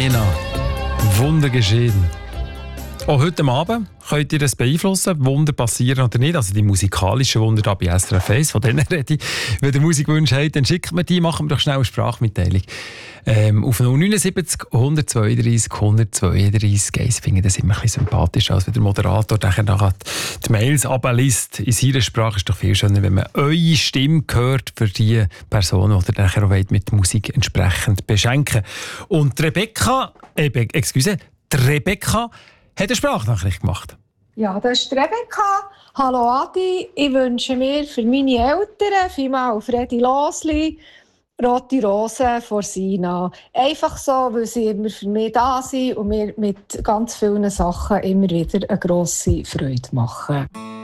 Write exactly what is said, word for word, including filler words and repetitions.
Sena. Wunder geschehen. Auch heute Abend könnt ihr das beeinflussen, Wunder passieren oder nicht. Also die musikalischen Wunder da bei S R F eins, von denen rede ich. Wenn ihr Musikwünsche habt, dann schickt mir die, machen wir doch schnell eine Sprachmitteilung. Ähm, auf null neun sieben null, eins zwei drei, eins zwei drei. Ich finde das immer ein bisschen sympathischer, als wenn der Moderator nachher die Mails abliest. In seiner Sprache ist es doch viel schöner, wenn man eure Stimme hört für die Personen, die ihr nachher auch mit Musik entsprechend beschenken. Und die Rebecca, äh, excuse, die Rebecca hat eine Sprachnachricht gemacht. Ja, das ist Rebecca. Hallo Adi, ich wünsche mir für meine Eltern vielmal Fredi Losli, Rote Rosen von Sina. Einfach so, weil sie immer für mich da sind und mir mit ganz vielen Sachen immer wieder eine grosse Freude machen.